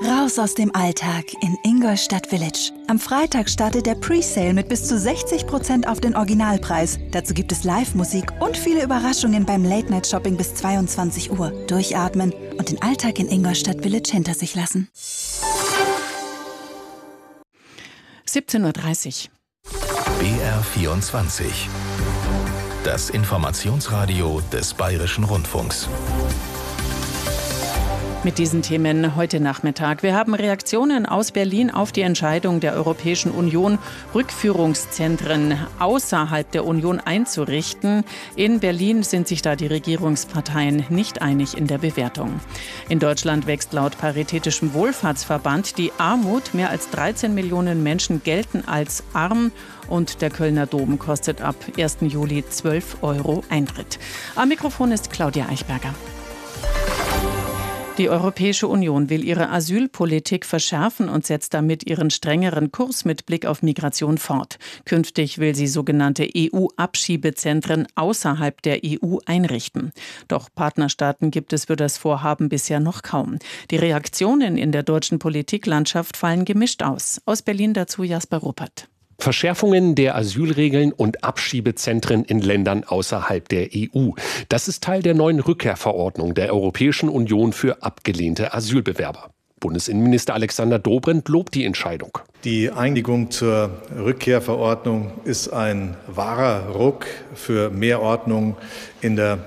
Raus aus dem Alltag in Ingolstadt Village. Am Freitag startet der Presale mit bis zu 60% auf den Originalpreis. Dazu gibt es Live-Musik und viele Überraschungen beim Late-Night-Shopping bis 22 Uhr. Durchatmen und den Alltag in Ingolstadt Village hinter sich lassen. 17:30 Uhr. BR24. Das Informationsradio des Bayerischen Rundfunks. Mit diesen Themen heute Nachmittag. Wir haben Reaktionen aus Berlin auf die Entscheidung der Europäischen Union, Rückführungszentren außerhalb der Union einzurichten. In Berlin sind sich da die Regierungsparteien nicht einig in der Bewertung. In Deutschland wächst laut Paritätischem Wohlfahrtsverband die Armut. Mehr als 13 Millionen Menschen gelten als arm. Und der Kölner Dom kostet ab 1. Juli 12 € Eintritt. Am Mikrofon ist Claudia Eichberger. Die Europäische Union will ihre Asylpolitik verschärfen und setzt damit ihren strengeren Kurs mit Blick auf Migration fort. Künftig will sie sogenannte EU-Abschiebezentren außerhalb der EU einrichten. Doch Partnerstaaten gibt es für das Vorhaben bisher noch kaum. Die Reaktionen in der deutschen Politiklandschaft fallen gemischt aus. Aus Berlin dazu Jasper Ruppert. Verschärfungen der Asylregeln und Abschiebezentren in Ländern außerhalb der EU. Das ist Teil der neuen Rückkehrverordnung der Europäischen Union für abgelehnte Asylbewerber. Bundesinnenminister Alexander Dobrindt lobt die Entscheidung. Die Einigung zur Rückkehrverordnung ist ein wahrer Ruck für mehr Ordnung in der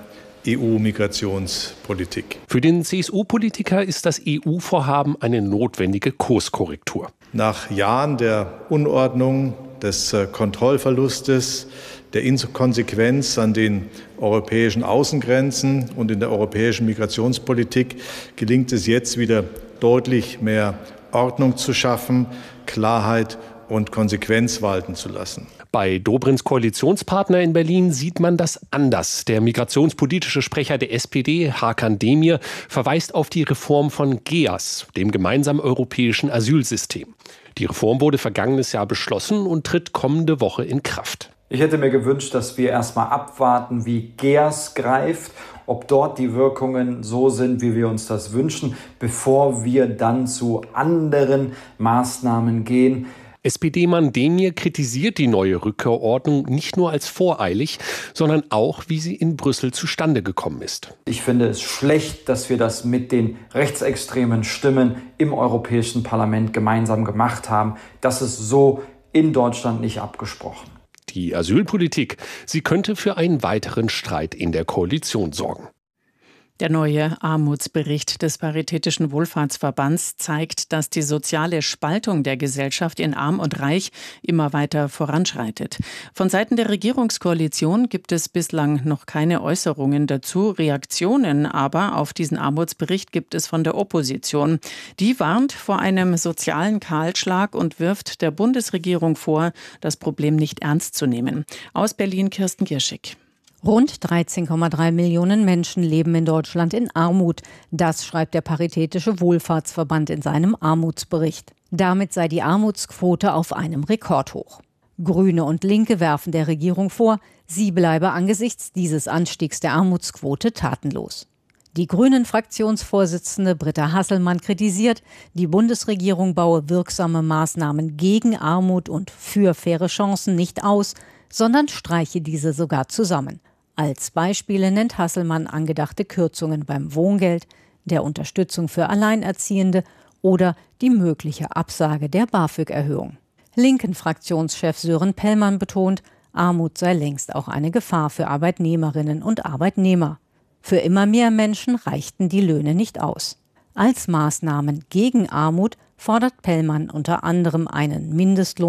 EU-Migrationspolitik. Für den CSU-Politiker ist das EU-Vorhaben eine notwendige Kurskorrektur. Nach Jahren der Unordnung, des Kontrollverlustes, der Inkonsequenz an den europäischen Außengrenzen und in der europäischen Migrationspolitik gelingt es jetzt wieder deutlich mehr Ordnung zu schaffen, Klarheit und Konsequenz walten zu lassen. Bei Dobrindts Koalitionspartner in Berlin sieht man das anders. Der migrationspolitische Sprecher der SPD, Hakan Demir, verweist auf die Reform von GEAS, dem gemeinsamen europäischen Asylsystem. Die Reform wurde vergangenes Jahr beschlossen und tritt kommende Woche in Kraft. Ich hätte mir gewünscht, dass wir erstmal abwarten, wie GEAS greift, ob dort die Wirkungen so sind, wie wir uns das wünschen, bevor wir dann zu anderen Maßnahmen gehen. SPD-Mann Demir kritisiert die neue Rückkehrordnung nicht nur als voreilig, sondern auch, wie sie in Brüssel zustande gekommen ist. Ich finde es schlecht, dass wir das mit den rechtsextremen Stimmen im Europäischen Parlament gemeinsam gemacht haben. Das ist so in Deutschland nicht abgesprochen. Die Asylpolitik, sie könnte für einen weiteren Streit in der Koalition sorgen. Der neue Armutsbericht des Paritätischen Wohlfahrtsverbands zeigt, dass die soziale Spaltung der Gesellschaft in Arm und Reich immer weiter voranschreitet. Von Seiten der Regierungskoalition gibt es bislang noch keine Äußerungen dazu. Reaktionen aber auf diesen Armutsbericht gibt es von der Opposition. Die warnt vor einem sozialen Kahlschlag und wirft der Bundesregierung vor, das Problem nicht ernst zu nehmen. Aus Berlin Kirsten Gierschig. Rund 13,3 Millionen Menschen leben in Deutschland in Armut. Das schreibt der Paritätische Wohlfahrtsverband in seinem Armutsbericht. Damit sei die Armutsquote auf einem Rekordhoch. Grüne und Linke werfen der Regierung vor, sie bleibe angesichts dieses Anstiegs der Armutsquote tatenlos. Die Grünen-Fraktionsvorsitzende Britta Hasselmann kritisiert, die Bundesregierung baue wirksame Maßnahmen gegen Armut und für faire Chancen nicht aus, sondern streiche diese sogar zusammen. Als Beispiele nennt Hasselmann angedachte Kürzungen beim Wohngeld, der Unterstützung für Alleinerziehende oder die mögliche Absage der BAföG-Erhöhung. Linken-Fraktionschef Sören Pellmann betont, Armut sei längst auch eine Gefahr für Arbeitnehmerinnen und Arbeitnehmer. Für immer mehr Menschen reichten die Löhne nicht aus. Als Maßnahmen gegen Armut fordert Pellmann unter anderem einen Mindestlohn